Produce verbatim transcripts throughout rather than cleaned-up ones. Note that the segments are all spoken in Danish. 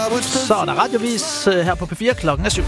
Så er der radiovis her på P fire klokken er syv.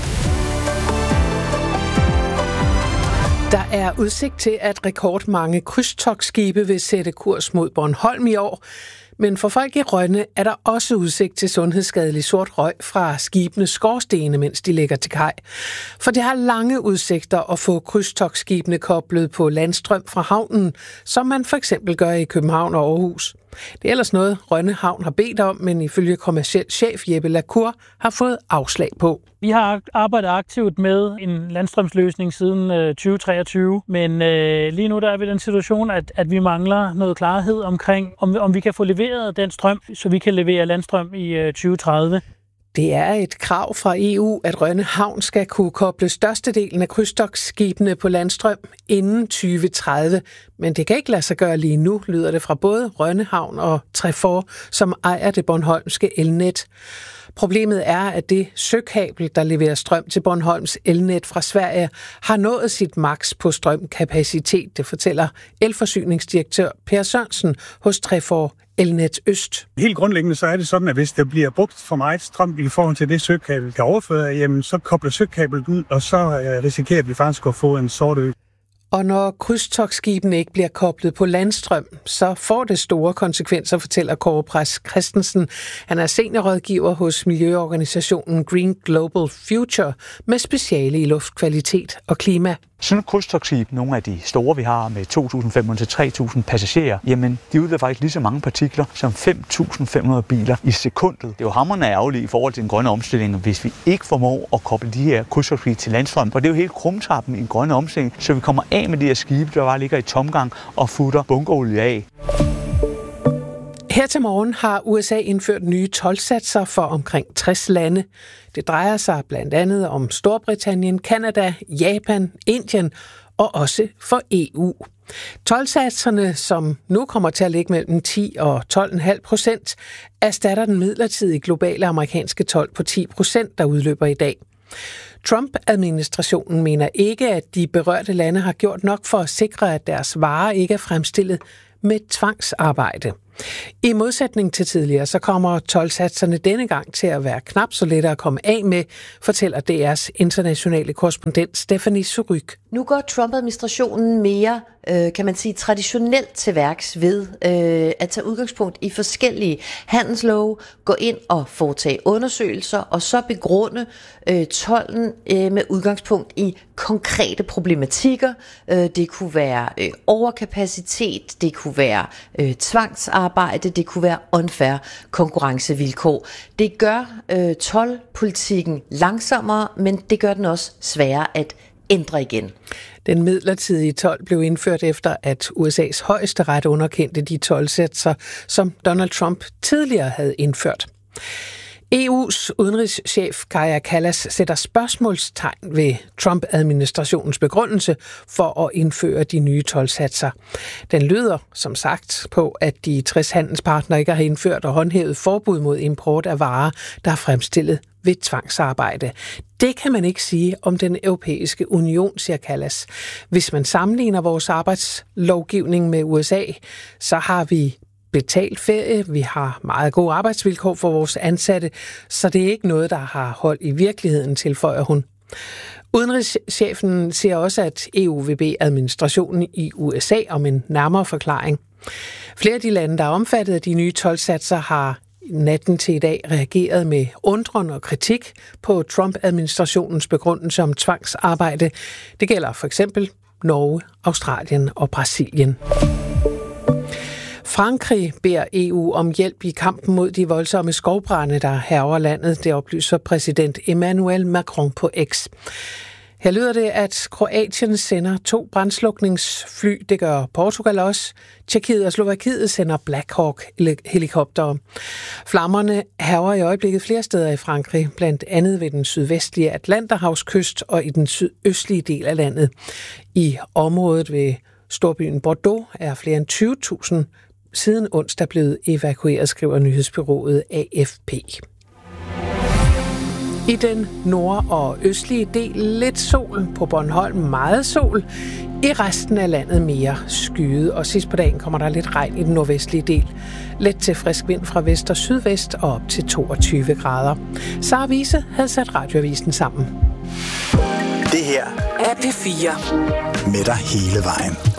Der er udsigt til, at rekordmange krydstogtskibe vil sætte kurs mod Bornholm i år. Men for folk i Rønne er der også udsigt til sundhedsskadelig sort røg fra skibenes skorstene, mens de ligger til kaj. For det har lange udsigter at få krydstogtskibene koblet på landstrøm fra havnen, som man for eksempel gør i København og Aarhus. Det er ellers noget, Rønne Havn har bedt om, men ifølge kommerciel chef Jeppe Lacour har fået afslag på. Vi har arbejdet aktivt med en landstrømsløsning siden tyve treogtyve, men øh, lige nu der er vi i den situation, at, at vi mangler noget klarhed omkring, om, om vi kan få leveret den strøm, så vi kan levere landstrøm i øh, tyve tredive. Det er et krav fra E U, at Rønne Havn skal kunne koble størstedelen af krydstogtskibene på landstrøm inden tyve tredive. Men det kan ikke lade sig gøre lige nu, lyder det fra både Rønne Havn og Trefor, som ejer det bornholmske elnet. Problemet er, at det søkabel, der leverer strøm til Bornholms elnet fra Sverige, har nået sit maks på strømkapacitet, det fortæller elforsyningsdirektør Per Sørensen hos Trefor Elnet Øst. Helt grundlæggende så er det sådan, at hvis der bliver brugt for meget strøm i forhold til det søkabel kan overføre, jamen så kobler søkablet ud, og så risikerer vi faktisk at få en sort ø. Og når krydstogtskibene ikke bliver koblet på landstrøm, så får det store konsekvenser, fortæller Kåre Præs Christensen. Han er seniorrådgiver hos miljøorganisationen Green Global Future med speciale i luftkvalitet og klima. Sådan et krydstogtskib, nogle af de store, vi har med to tusind fem hundrede til tre tusind passagerer, jamen de udleder faktisk lige så mange partikler som fem tusind fem hundrede biler i sekundet. Det er jo hamrende ærgerligt i forhold til den grønne omstilling, hvis vi ikke formår at koble de her krydstogtskibe til landstrøm. For det er jo helt krumtappen i en grønne omstilling, så vi kommer af med de her skibe, der bare ligger i tomgang og futter bunkerolie af. Her til morgen har U S A indført nye toldsatser for omkring tres lande. Det drejer sig blandt andet om Storbritannien, Canada, Japan, Indien og også for E U. Toldsatserne, som nu kommer til at ligge mellem ti og tolv komma fem procent, erstatter den midlertidige globale amerikanske told på ti procent, der udløber i dag. Trump-administrationen mener ikke, at de berørte lande har gjort nok for at sikre, at deres varer ikke er fremstillet med tvangsarbejde. I modsætning til tidligere, så kommer toldsatserne denne gang til at være knap så lette at komme af med, fortæller D R's internationale korrespondent Stephanie Suryk. Nu går Trump-administrationen mere, øh, kan man sige, traditionelt til værks ved øh, at tage udgangspunkt i forskellige handelslove, gå ind og foretage undersøgelser, og så begrunde øh, tolden øh, med udgangspunkt i konkrete problematikker. Øh, det kunne være øh, overkapacitet, det kunne være øh, tvangsarbejde, det kunne være unfair konkurrencevilkår. Det gør øh, toldpolitikken langsommere, men det gør den også sværere at ændre igen. Den midlertidige told blev indført efter, at U S A's højesteret underkendte de toldsatser, som Donald Trump tidligere havde indført. E U's udenrigschef Kaja Kallas sætter spørgsmålstegn ved Trump-administrationens begrundelse for at indføre de nye toldsatser. Den lyder, som sagt, på, at de tres handelspartnere ikke har indført og håndhævet forbud mod import af varer, der er fremstillet ved tvangsarbejde. Det kan man ikke sige om den europæiske union, siger Kallas. Hvis man sammenligner vores arbejdslovgivning med U S A, så har vi betalt ferie, vi har meget gode arbejdsvilkår for vores ansatte, så det er ikke noget, der har hold i virkeligheden, tilføjer hun. Udenrigschefen siger også, at E U vil bede administrationen i U S A om en nærmere forklaring. Flere af de lande, der er omfattet af de nye toldsatser, har natten til i dag reageret med undren og kritik på Trump-administrationens begrundelse om tvangsarbejde. Det gælder for eksempel Norge, Australien og Brasilien. Frankrig beder E U om hjælp i kampen mod de voldsomme skovbrande, der hærger landet. Det oplyser præsident Emmanuel Macron på X. Her lyder det, at Kroatien sender to brandslukningsfly. Det gør Portugal også. Tjekkiet og Slovakiet sender Black Hawk-helikoptere. Flammerne hærger i øjeblikket flere steder i Frankrig, blandt andet ved den sydvestlige Atlanterhavskyst og i den sydøstlige del af landet. I området ved storbyen Bordeaux er flere end tyve tusind siden onsdag blevet evakueret, skriver nyhedsbureauet A F P. I den nord- og østlige del lidt sol, på Bornholm meget sol. I resten af landet mere skyet, og sidst på dagen kommer der lidt regn i den nordvestlige del. Let til frisk vind fra vest og sydvest og op til toogtyve grader. Sara Wiese havde sat radioavisen sammen. Det her er P fire. Med dig hele vejen.